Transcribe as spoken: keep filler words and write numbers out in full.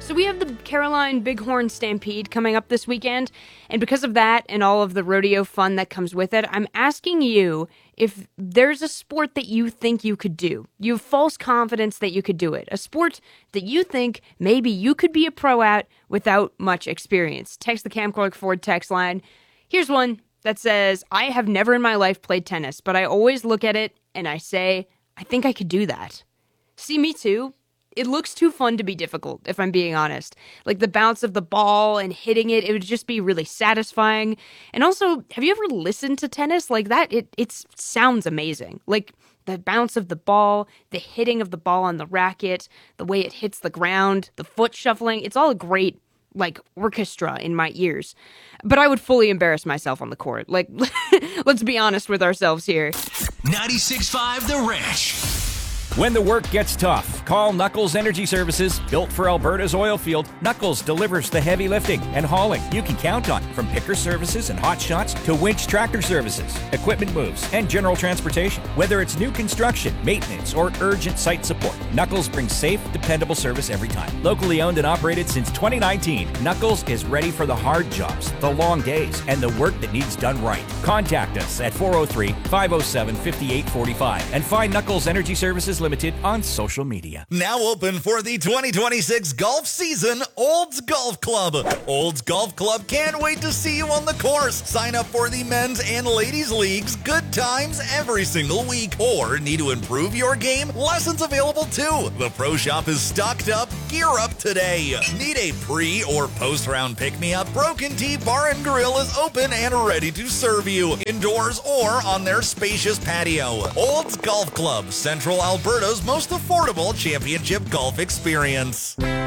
So we have the Caroline Bighorn Stampede coming up this weekend, and because of that and all of the rodeo fun that comes with it, I'm asking you if there's a sport that you think you could do. You have false confidence that you could do it. A sport that you think maybe you could be a pro at without much experience. Text the Cam Clark Ford text line. Here's one that says, I have never in my life played tennis, but I always look at it and I say, I think I could do that. See, me too. It looks too fun to be difficult, if I'm being honest. Like the bounce of the ball and hitting it, it would just be really satisfying. And also, have you ever listened to tennis like that? It it sounds amazing. Like the bounce of the ball, the hitting of the ball on the racket, the way it hits the ground, the foot shuffling. It's all a great, like, orchestra in my ears. But I would fully embarrass myself on the court. Like, let's be honest with ourselves here. ninety-six point five The Ranch. When the work gets tough, call Knuckles Energy Services. Built for Alberta's oil field, Knuckles delivers the heavy lifting and hauling you can count on. From picker services and hot shots to winch tractor services, equipment moves, and general transportation. Whether it's new construction, maintenance, or urgent site support, Knuckles brings safe, dependable service every time. Locally owned and operated since twenty nineteen, Knuckles is ready for the hard jobs, the long days, and the work that needs done right. Contact us at four oh three, five oh seven, five eight four five and find Knuckles Energy Services Limited on social media. Now open for the twenty twenty-six golf season, Olds Golf Club. Olds Golf Club can't wait to see you on the course. Sign up for the men's and ladies leagues. Good times every single week. Or need to improve your game? Lessons available too. The Pro Shop is stocked up. Gear up today. Need a pre or post round pick-me-up? Broken Tee Bar and Grill is open and ready to serve you indoors or on their spacious patio. Olds Golf Club, Central Alberta's most affordable championship golf experience.